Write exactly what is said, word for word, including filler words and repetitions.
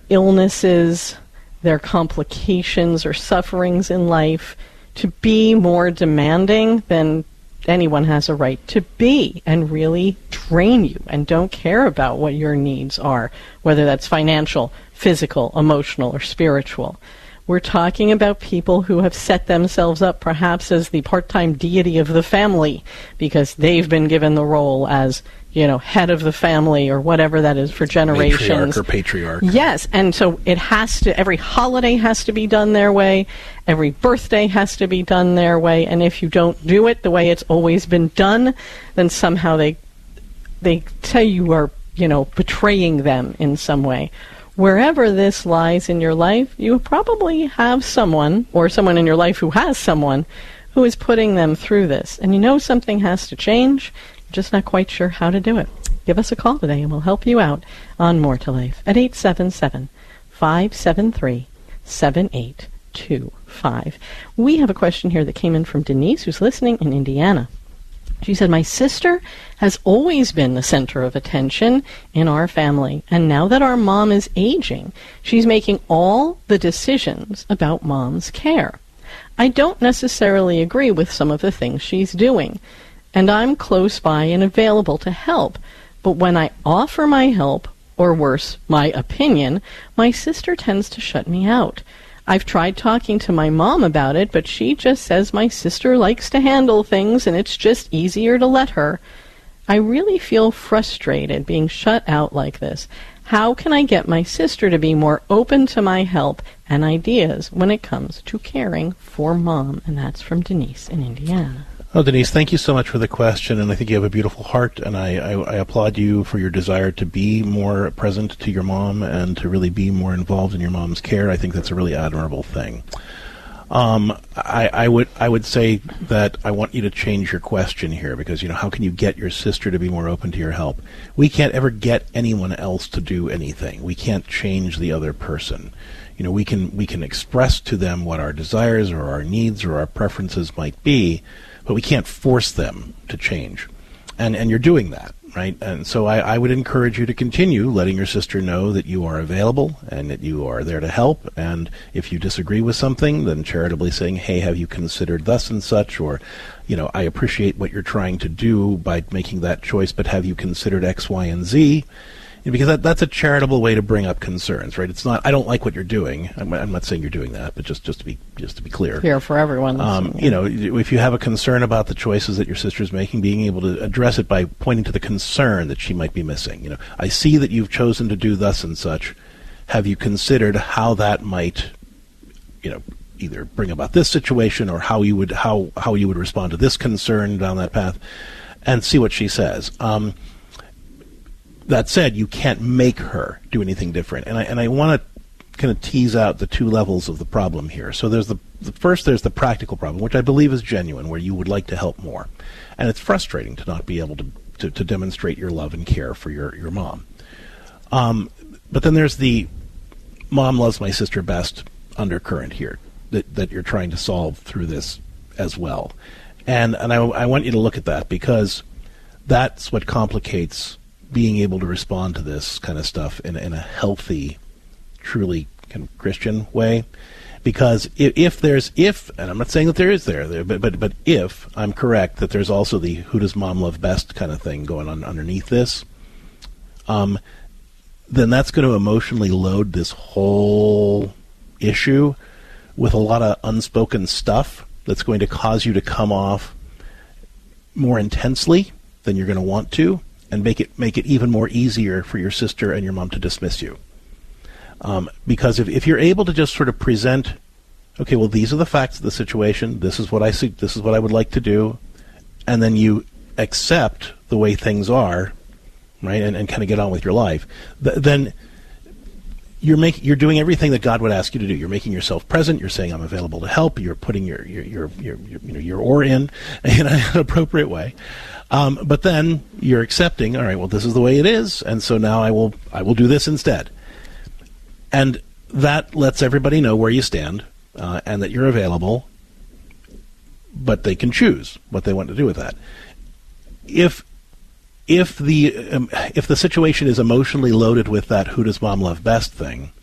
illnesses, their complications or sufferings in life, to be more demanding than anyone has a right to be, and really drain you and don't care about what your needs are, whether that's financial, physical, emotional, or spiritual. We're talking about people who have set themselves up perhaps as the part-time deity of the family because they've been given the role as, you know, head of the family or whatever that is for generations. Matriarch or patriarch. Yes, and so it has to, every holiday has to be done their way, every birthday has to be done their way, and if you don't do it the way it's always been done, then somehow they they tell you are, you know, betraying them in some way. Wherever this lies in your life, you probably have someone, or someone in your life who has someone, who is putting them through this. And you know something has to change, you're just not quite sure how to do it. Give us a call today and we'll help you out on More to Life at eight seven seven, five seven three, seven eight two five. We have a question here that came in from Denise, who's listening in Indiana. She said, my sister has always been the center of attention in our family, and now that our mom is aging, she's making all the decisions about mom's care. I don't necessarily agree with some of the things she's doing, and I'm close by and available to help, but when I offer my help, or worse, my opinion, my sister tends to shut me out. I've tried talking to my mom about it, but she just says my sister likes to handle things and it's just easier to let her. I really feel frustrated being shut out like this. How can I get my sister to be more open to my help and ideas when it comes to caring for mom? And that's from Denise in Indiana. Oh, Denise, thank you so much for the question, and I think you have a beautiful heart, and I, I, I applaud you for your desire to be more present to your mom and to really be more involved in your mom's care. I think that's a really admirable thing. Um, I, I would I would say that I want you to change your question here because, you know, how can you get your sister to be more open to your help? We can't ever get anyone else to do anything. We can't change the other person. You know, we can we can express to them what our desires or our needs or our preferences might be, but we can't force them to change. And and you're doing that, right? And so I, I would encourage you to continue letting your sister know that you are available and that you are there to help. And if you disagree with something, then charitably saying, hey, have you considered thus and such? Or, you know, I appreciate what you're trying to do by making that choice, but have you considered X, Y, and Z? Because that, that's a charitable way to bring up concerns, right? It's not, I don't like what you're doing. I'm, I'm not saying you're doing that, but just, just to be just to be clear. Clear for everyone. Um, you know, if you have a concern about the choices that your sister's making, being able to address it by pointing to the concern that she might be missing. You know, I see that you've chosen to do thus and such. Have you considered how that might, you know, either bring about this situation or how you would how how you would respond to this concern down that path, and see what she says. Um, That said, you can't make her do anything different. And I and I want to kind of tease out the two levels of the problem here. So there's the, the first, there's the practical problem, which I believe is genuine, where you would like to help more. And it's frustrating to not be able to, to, to demonstrate your love and care for your, your mom. Um, but then there's the mom loves my sister best undercurrent here that, that you're trying to solve through this as well. And, and I, I want you to look at that because that's what complicates being able to respond to this kind of stuff in, in a healthy, truly kind of Christian way. Because if, if there's, if, and I'm not saying that there is there, there but, but but if I'm correct that there's also the who does mom love best kind of thing going on underneath this, um, then that's going to emotionally load this whole issue with a lot of unspoken stuff that's going to cause you to come off more intensely than you're going to want to, and make it make it even more easier for your sister and your mom to dismiss you. Um, because if, if you're able to just sort of present, okay, well, these are the facts of the situation, this is what I see, this is what I would like to do, and then you accept the way things are, right, and, and kind of get on with your life, th- then you're making you're doing everything that God would ask you to do. You're making yourself present. You're saying, I'm available to help. You're putting your your your, your, your you know your oar in in an appropriate way. Um, but then you're accepting, all right, well, this is the way it is, and so now I will I will do this instead. And that lets everybody know where you stand uh, and that you're available, but they can choose what they want to do with that. If if the um, if the situation is emotionally loaded with that who does mom love best thing,